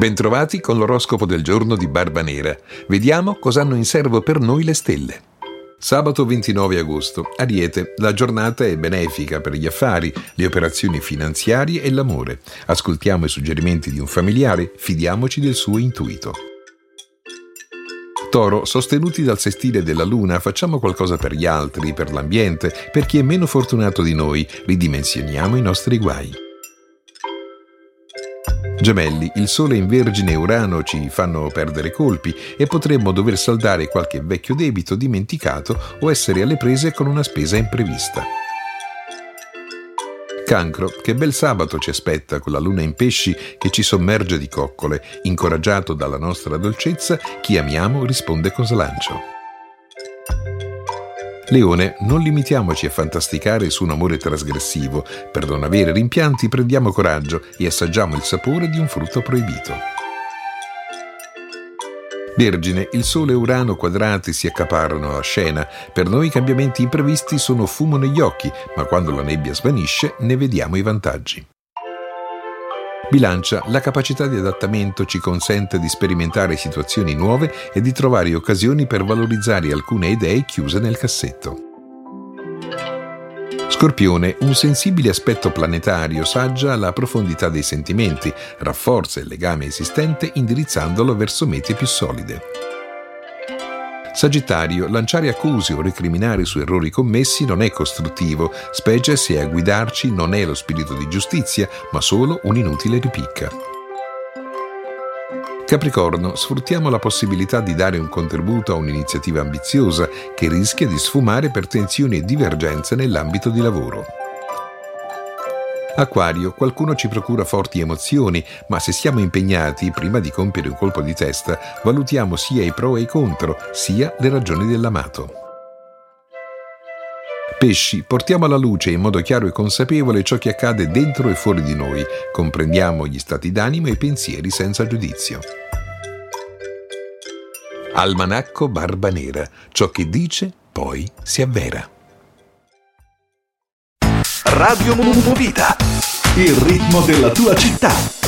Bentrovati con l'oroscopo del giorno di Barbanera. Vediamo cosa hanno in serbo per noi le stelle. Sabato 29 agosto, Ariete, la giornata è benefica per gli affari, le operazioni finanziarie e l'amore. Ascoltiamo i suggerimenti di un familiare, fidiamoci del suo intuito. Toro, sostenuti dal sestile della Luna, facciamo qualcosa per gli altri, per l'ambiente, per chi è meno fortunato di noi, ridimensioniamo i nostri guai. Gemelli, il Sole in Vergine e Urano ci fanno perdere colpi e potremmo dover saldare qualche vecchio debito dimenticato o essere alle prese con una spesa imprevista. Cancro, che bel sabato ci aspetta con la Luna in Pesci che ci sommerge di coccole. Incoraggiato dalla nostra dolcezza, chi amiamo risponde con slancio. Leone, non limitiamoci a fantasticare su un amore trasgressivo. Per non avere rimpianti prendiamo coraggio e assaggiamo il sapore di un frutto proibito. Vergine, il Sole e Urano quadrati si accaparrano la scena. Per noi i cambiamenti imprevisti sono fumo negli occhi, ma quando la nebbia svanisce ne vediamo i vantaggi. Bilancia, la capacità di adattamento ci consente di sperimentare situazioni nuove e di trovare occasioni per valorizzare alcune idee chiuse nel cassetto. Scorpione, un sensibile aspetto planetario saggia la profondità dei sentimenti, rafforza il legame esistente indirizzandolo verso mete più solide. Sagittario, lanciare accuse o recriminare su errori commessi non è costruttivo, specie se a guidarci non è lo spirito di giustizia, ma solo un'inutile ripicca. Capricorno, sfruttiamo la possibilità di dare un contributo a un'iniziativa ambiziosa che rischia di sfumare per tensioni e divergenze nell'ambito di lavoro. Acquario, qualcuno ci procura forti emozioni, ma se siamo impegnati, prima di compiere un colpo di testa, valutiamo sia i pro e i contro, sia le ragioni dell'amato. Pesci, portiamo alla luce in modo chiaro e consapevole ciò che accade dentro e fuori di noi, comprendiamo gli stati d'animo e i pensieri senza giudizio. Almanacco Barbanera, ciò che dice poi si avvera. Radio Movida, il ritmo della tua città.